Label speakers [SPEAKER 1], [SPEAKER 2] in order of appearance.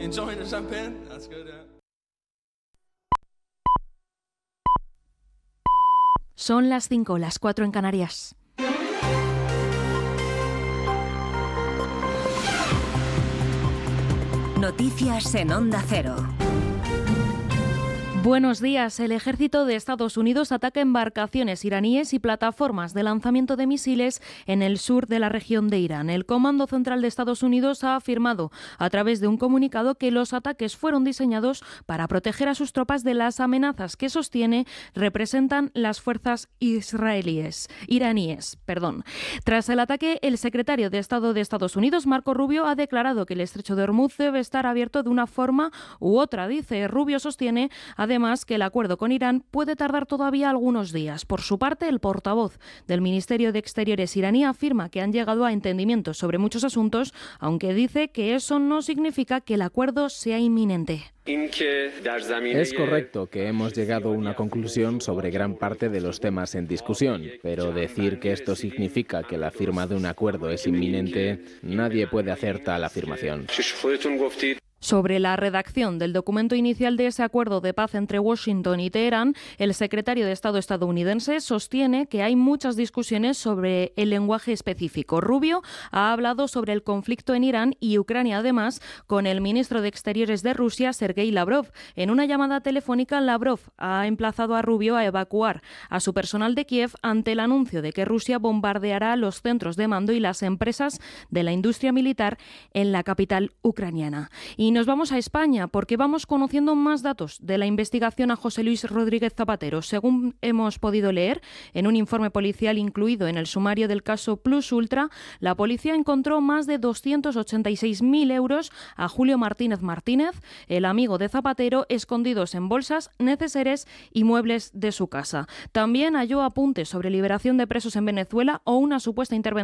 [SPEAKER 1] enjoying the champagne? That's good, yeah.
[SPEAKER 2] Son las 5, las 4 en Canarias.
[SPEAKER 3] Noticias en Onda Cero.
[SPEAKER 2] Buenos días. El ejército de Estados Unidos ataca embarcaciones iraníes y plataformas de lanzamiento de misiles en el sur de la región de Irán. El Comando Central de Estados Unidos ha afirmado a través de un comunicado que los ataques fueron diseñados para proteger a sus tropas de las amenazas que sostiene representan las fuerzas iraníes. Tras el ataque, el secretario de Estado de Estados Unidos, Marco Rubio, ha declarado que el estrecho de Hormuz debe estar abierto de una forma u otra. Dice, Rubio sostiene además que el acuerdo con Irán puede tardar todavía algunos días. Por su parte, el portavoz del Ministerio de Exteriores iraní afirma que han llegado a entendimientos sobre muchos asuntos, aunque dice que eso no significa que el acuerdo sea inminente.
[SPEAKER 4] Es correcto que hemos llegado a una conclusión sobre gran parte de los temas en discusión, pero decir que esto significa que la firma de un acuerdo es inminente, nadie puede hacer tal afirmación.
[SPEAKER 2] Sobre la redacción del documento inicial de ese acuerdo de paz entre Washington y Teherán, el secretario de Estado estadounidense sostiene que hay muchas discusiones sobre el lenguaje específico. Rubio ha hablado sobre el conflicto en Irán y Ucrania, además, con el ministro de Exteriores de Rusia, Sergei Lavrov. En una llamada telefónica, Lavrov ha emplazado a Rubio a evacuar a su personal de Kiev ante el anuncio de que Rusia bombardeará los centros de mando y las empresas de la industria militar en la capital ucraniana. Y nos vamos a España porque vamos conociendo más datos de la investigación a José Luis Rodríguez Zapatero. Según hemos podido leer en un informe policial incluido en el sumario del caso Plus Ultra, la policía encontró más de 286.000 euros a Julio Martínez Martínez, el amigo de Zapatero, escondidos en bolsas, neceseres y muebles de su casa. También halló apuntes sobre liberación de presos en Venezuela o una supuesta intervención